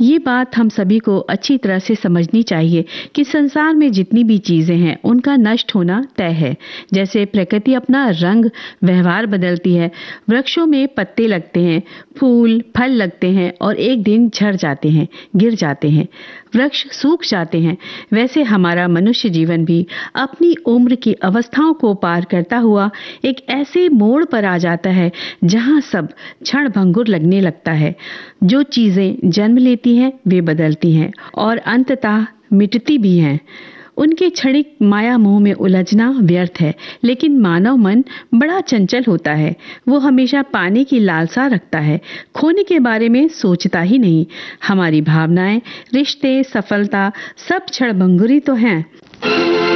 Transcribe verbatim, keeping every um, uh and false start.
ये बात हम सभी को अच्छी तरह से समझनी चाहिए कि संसार में जितनी भी चीजें हैं उनका नष्ट होना तय है। जैसे प्रकृति अपना रंग व्यवहार बदलती है, वृक्षों में पत्ते लगते हैं, फूल फल लगते हैं और एक दिन झड़ जाते हैं, गिर जाते हैं, वृक्ष सूख जाते हैं। वैसे हमारा मनुष्य जीवन भी अपनी उम्र की अवस्थाओं को पार करता हुआ एक ऐसे मोड़ पर आ जाता है जहां सब क्षणभंगुर लगने लगता है। जो चीजें जन्म लेती हैं वे बदलती हैं और अंततः मिटती भी हैं। उनके क्षणिक माया मोह में उलझना व्यर्थ है। लेकिन मानव मन बड़ा चंचल होता है। वो हमेशा पाने की लालसा रखता है, खोने के बारे में सोचता ही नहीं। हमारी भावनाएं, रिश्ते, सफलता सब क्षणभंगुर ही तो हैं।